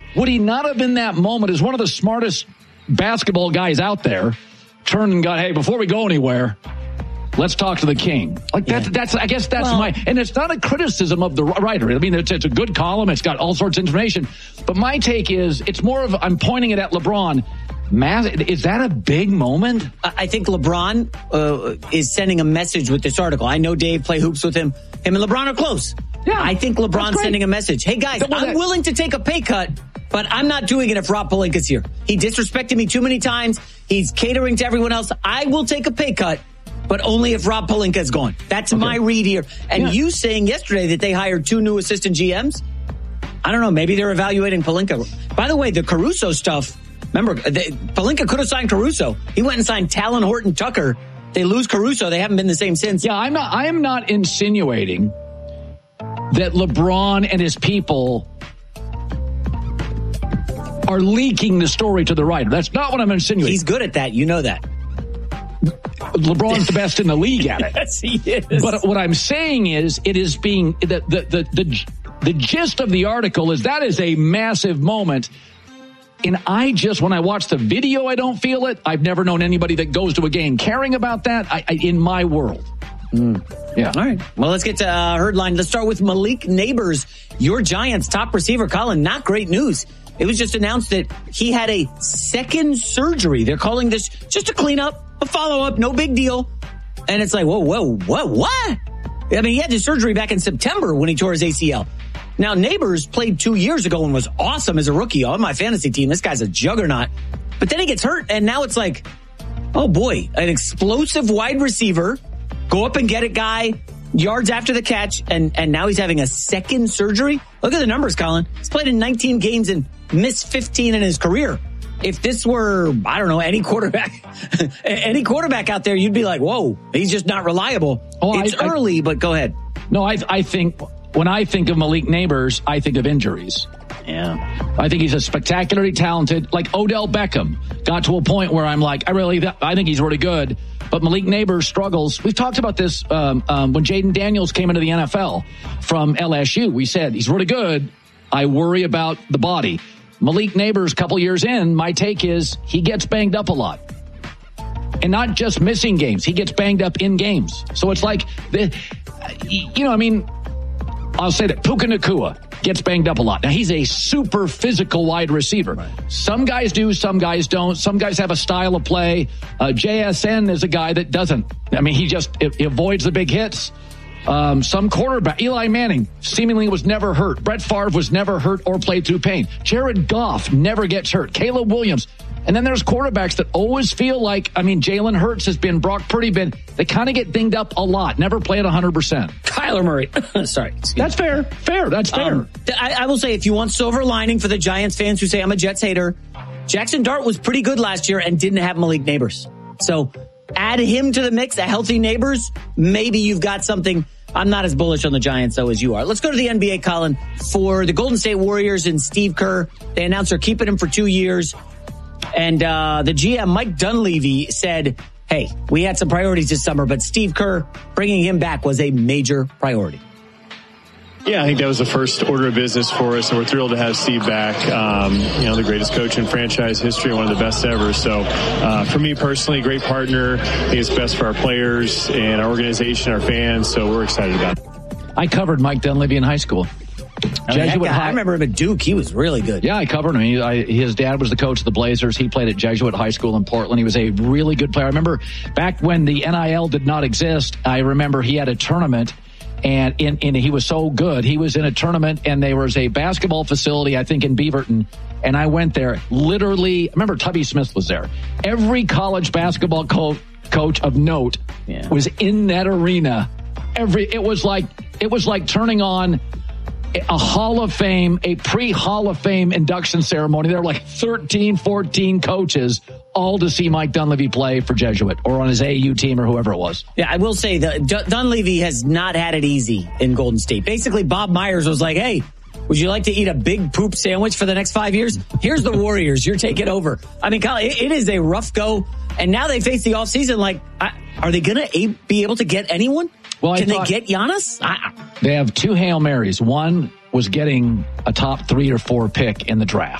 would he not have in that moment, as one of the smartest basketball guys out there, turned and got, hey, before we go anywhere, let's talk to the king. Like that's I guess that's and it's not a criticism of the writer. I mean, it's a good column. It's got all sorts of information. But my take is, it's more of, I'm pointing it at LeBron. Is that a big moment? I think LeBron is sending a message with this article. I know Dave, play hoops with him. Him and LeBron are close. Yeah, I think LeBron's sending a message. Hey, guys, I'm willing to take a pay cut, but I'm not doing it if Rob Pelinka's here. He disrespected me too many times. He's catering to everyone else. I will take a pay cut, but only if Rob Pelinka is gone. That's my read here. And you saying yesterday that they hired 2 new assistant GMs? I don't know. Maybe they're evaluating Pelinka. By the way, the Caruso stuff, remember, Pelinka could have signed Caruso. He went and signed Talon Horton Tucker. They lose Caruso. They haven't been the same since. Yeah, I am not insinuating that LeBron and his people are leaking the story to the writer. That's not what I'm insinuating. He's good at that. You know that. LeBron's the best in the league at it. Yes, he is. But what I'm saying is, it is being the gist of the article is that is a massive moment. And when I watch the video, I don't feel it. I've never known anybody that goes to a game caring about that in my world. Yeah. All right. Well, let's get to Herd Line. Let's start with Malik Neighbors, your Giants' top receiver. Colin, not great news. It was just announced that he had a second surgery. They're calling this just a cleanup, a follow-up, no big deal. And it's like, whoa, what? I mean, he had his surgery back in September when he tore his ACL. Now, Neighbors played 2 years ago and was awesome as a rookie on my fantasy team. This guy's a juggernaut. But then he gets hurt, and now it's like, oh boy, an explosive wide receiver. Go up and get a guy yards after the catch, and now he's having a second surgery? Look at the numbers, Colin. He's played in 19 games and missed 15 in his career. If this were, I don't know, any quarterback out there, you'd be like, whoa, he's just not reliable. It's early, but go ahead. No, I think when I think of Malik Neighbors, I think of injuries. Yeah. I think he's a spectacularly talented, like Odell Beckham got to a point where I'm like, I think he's really good. But Malik Neighbors struggles. We've talked about this when Jaden Daniels came into the NFL from LSU. We said he's really good. I worry about the body. Malik Neighbors, a couple years in, my take is he gets banged up a lot. And not just missing games. He gets banged up in games. So it's like, I'll say that Puka Nacua gets banged up a lot. Now, he's a super physical wide receiver. Right. Some guys do, some guys don't. Some guys have a style of play. JSN is a guy that doesn't. I mean, he avoids the big hits. Some quarterback, Eli Manning, seemingly was never hurt. Brett Favre was never hurt or played through pain. Jared Goff never gets hurt. Caleb Williams. And then there's quarterbacks that always feel like, Jalen Hurts has been, Brock Purdy been, they kind of get dinged up a lot, never play at 100%. Kyler Murray. Sorry. That's fair. That's fair. I will say, if you want silver lining for the Giants fans who say I'm a Jets hater, Jackson Dart was pretty good last year and didn't have Malik Neighbors. So add him to the mix, a healthy Neighbors, maybe you've got something. I'm not as bullish on the Giants, though, as you are. Let's go to the NBA, Colin. For the Golden State Warriors and Steve Kerr, they announced they're keeping him for 2 years. And the GM, Mike Dunleavy, said, hey, we had some priorities this summer, but Steve Kerr, bringing him back was a major priority. Yeah, I think that was the first order of business for us, and we're thrilled to have Steve back. The greatest coach in franchise history, one of the best ever. So for me personally, great partner. I think it's best for our players and our organization, our fans, so we're excited about it. I covered Mike Dunleavy in high school. I remember him at Duke. He was really good. Yeah, I covered him. His dad was the coach of the Blazers. He played at Jesuit High School in Portland. He was a really good player. I remember back when the NIL did not exist, I remember he had a tournament, and he was so good. He was in a tournament, and there was a basketball facility, I think, in Beaverton, and I went there. Literally, I remember Tubby Smith was there. Every college basketball coach of note was in that arena. It was like turning on a Hall of Fame, a pre-Hall of Fame induction ceremony. There were like 13, 14 coaches, all to see Mike Dunleavy play for Jesuit or on his AAU team or whoever it was. Yeah, I will say that Dunleavy has not had it easy in Golden State. Basically, Bob Myers was like, hey, would you like to eat a big poop sandwich for the next 5 years? Here's the Warriors. You're taking over. I mean, Colin, it is a rough go. And now they face the offseason. Like, are they going to be able to get anyone? Well, Can they get Giannis? They have 2 Hail Marys. One was getting a top 3 or 4 pick in the draft.